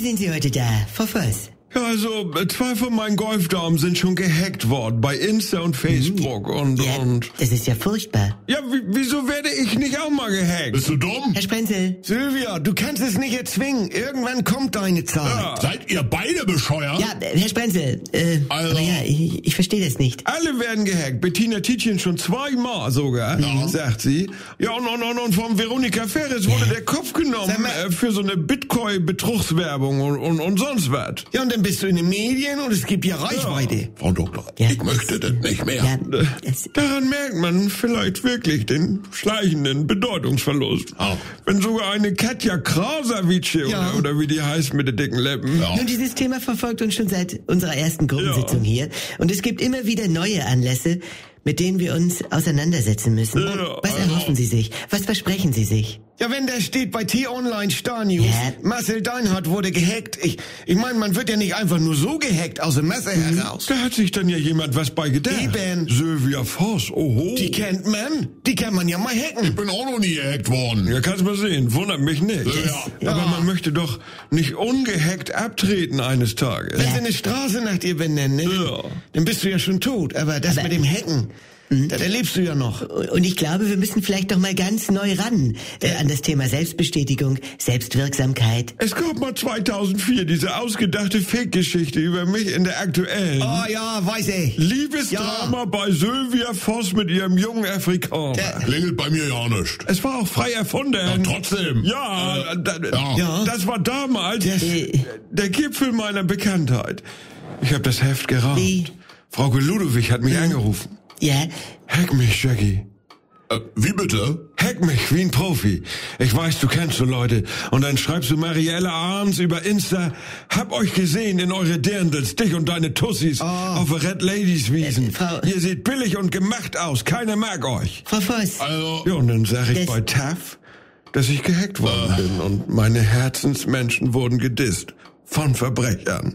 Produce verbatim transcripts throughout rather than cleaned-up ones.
sind Sie heute da? Frau Voss? Ja, also, zwei von meinen Golfdamen sind schon gehackt worden bei Insta und Facebook hm. und, ja, und... das ist ja furchtbar. Ja, wieso werde ich nicht auch mal gehackt? Bist du dumm? Herr Sprenzel. Sylvia, du kannst es nicht erzwingen. Irgendwann kommt deine Zeit. Ja. Seid ihr beide bescheuert? Ja, Herr Sprenzel, äh, also. aber ja, ich, ich verstehe das nicht. Alle werden gehackt. Bettina Tietjen schon zweimal sogar, ja. sagt sie. Ja, und, und, und, und von Veronika Ferres wurde ja. der Kopf genommen äh, für so eine Bitcoin-Betrugswerbung und, und, und sonst was. Ja, und dann bist du in den Medien und es gibt ja Reichweite. Ja. Frau Doktor, ja. ich möchte das nicht mehr. Ja, das Daran merkt man vielleicht wirklich den schleichenden Bedeutungsverlust. Oh. Wenn sogar eine Katja Krasavice ja. oder, oder wie die heißt mit den dicken Lippen. Ja. Nun, dieses Thema verfolgt uns schon seit unserer ersten Gruppensitzung ja. hier. Und es gibt immer wieder neue Anlässe, mit denen wir uns auseinandersetzen müssen. Ja, Was also. erhoffen Sie sich? Was versprechen Sie sich? Ja, wenn da steht bei T-Online Star News, Ja. Marcel Deinhardt wurde gehackt. Ich, ich meine, man wird ja nicht einfach nur so gehackt aus dem Messer mhm. heraus. Da hat sich dann ja jemand was bei gedacht. Eben. Sylvia Voss, oho. Die kennt man. Die kann man ja mal hacken. Ich bin auch noch nie gehackt worden. Ja, kannst mal sehen. Wundert mich nicht. Ja. Aber man möchte doch nicht ungehackt abtreten eines Tages. Wenn sie eine Straße nach dir benennen, ne, Ja. dann bist du ja schon tot. Aber das Aber- mit dem Hacken, das erlebst du ja noch. Und ich glaube, wir müssen vielleicht doch mal ganz neu ran äh, an das Thema Selbstbestätigung, Selbstwirksamkeit. Es gab mal zweitausendvier diese ausgedachte Fake-Geschichte über mich in der aktuellen. Oh ja, weiß ich. Liebesdrama Ja. bei Sylvia Voss mit ihrem jungen Afrikaner. Der- Klingelt bei mir ja nicht. Es war auch frei erfunden. Ja, trotzdem. Ja, Äh, da, ja. Ja. das war damals Äh. der Gipfel meiner Bekanntheit. Ich habe das Heft geraubt. Wie? Frauke Ludowig hat mich angerufen. Ja, Hack mich, Jackie. Äh, wie bitte? Hack mich wie ein Profi. Ich weiß, du kennst so Leute. Und dann schreibst du Marielle Arns über Insta, hab euch gesehen in eure Dirndls, dich und deine Tussis, Oh. auf der Red Ladies Wiesen. Äh, Frau- Ihr seht billig und gemacht aus, keiner mag euch. Frau Voss. Also, Ja, und dann sag ich Das- bei T A F, dass ich gehackt worden bin und meine Herzensmenschen wurden gedisst. Von Verbrechern.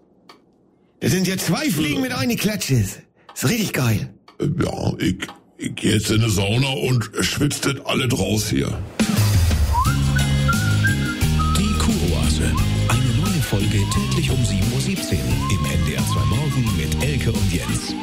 Das sind ja zwei Fliegen mit einer Klatsche. Ist richtig geil. äh, ja, ich, ich geh jetzt in eine Sauna und schwitzt das alle draus hier. Die Kuroase. Eine neue Folge täglich um sieben Uhr siebzehn im N D R zwei Morgen mit Elke und Jens.